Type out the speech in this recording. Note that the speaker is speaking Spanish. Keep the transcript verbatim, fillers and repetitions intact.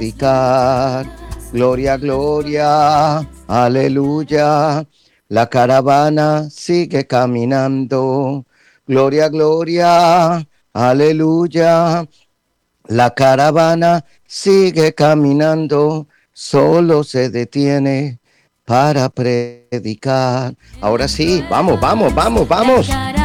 predicar. Gloria, gloria, aleluya. La caravana sigue caminando. Gloria, gloria, aleluya. La caravana sigue caminando, solo se detiene para predicar. Ahora sí, vamos, vamos, vamos, vamos.